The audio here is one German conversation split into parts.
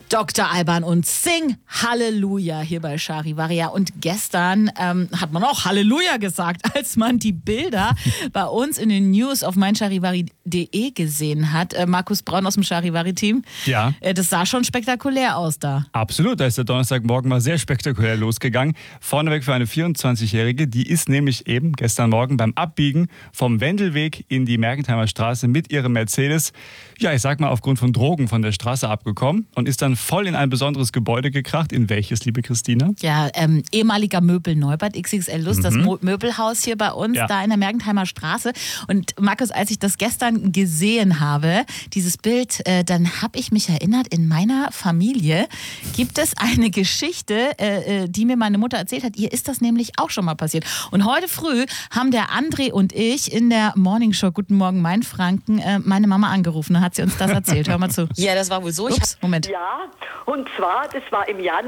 Dr. Alban und Sing Halleluja hier bei Charivaria. Und gestern hat man auch Halleluja gesagt, als man die Bilder bei uns in den News auf meincharivari.de gesehen hat. Markus Braun aus dem Charivari-Team. Ja. Das sah schon spektakulär aus da. Absolut, da ist der Donnerstagmorgen mal sehr spektakulär losgegangen. Vorneweg für eine 24-Jährige, die ist nämlich eben gestern Morgen beim Abbiegen vom Wendelweg in die Mergentheimer Straße mit ihrem Mercedes, ja, ich sag mal, aufgrund von Drogen von der Straße abgekommen und ist dann voll in ein besonderes Gebäude gekracht. In welches, liebe Christina? Ja, ehemaliger Möbel Neubert, XXL Lust, das Möbelhaus hier bei uns, da in der Mergentheimer Straße. Und Markus, als ich das gestern gesehen habe, dieses Bild, dann habe ich mich erinnert, in meiner Familie gibt es eine Geschichte, die mir meine Mutter erzählt hat. Ihr ist das nämlich auch schon mal passiert. Und heute früh haben der André und ich in der Morningshow Guten Morgen Mainfranken meine Mama angerufen. Da hat sie uns das erzählt. Hör mal zu. Ja, das war wohl so. Moment. Ja, und zwar, das war im Jahr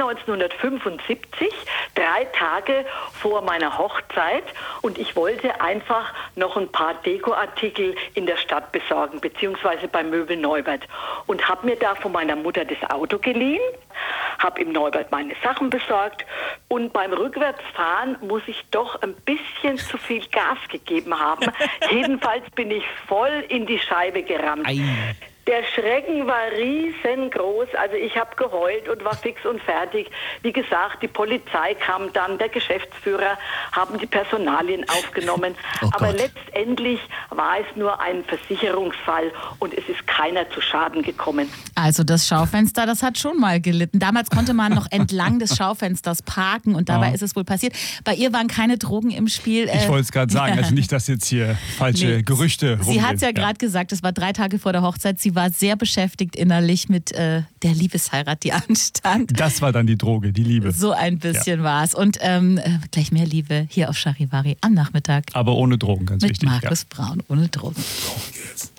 1975, 3 Tage vor meiner Hochzeit, und ich wollte einfach noch ein paar Dekoartikel in der Stadt besorgen, beziehungsweise bei Möbel Neubert, und habe mir da von meiner Mutter das Auto geliehen, habe im Neubert meine Sachen besorgt, und beim Rückwärtsfahren muss ich doch ein bisschen zu viel Gas gegeben haben. Jedenfalls bin ich voll in die Scheibe gerammt. Der Schrecken war riesengroß, also ich habe geheult und war fix und fertig. Wie gesagt, die Polizei kam dann, der Geschäftsführer, haben die Personalien aufgenommen. Aber letztendlich war es nur ein Versicherungsfall und es ist keiner zu Schaden gekommen. Also das Schaufenster, das hat schon mal gelitten. Damals konnte man noch entlang des Schaufensters parken und dabei ist es wohl passiert. Bei ihr waren keine Drogen im Spiel. Ich wollte es gerade sagen, also nicht, dass jetzt hier falsche Gerüchte rumgehen. Sie hat es ja gerade gesagt, es war 3 Tage vor der Hochzeit. Sie war sehr beschäftigt innerlich mit der Liebesheirat, die anstand. Das war dann die Droge, die Liebe. So ein bisschen war es. Und gleich mehr Liebe hier auf Charivari am Nachmittag. Aber ohne Drogen, ganz mit wichtig. Markus Braun, ohne Drogen.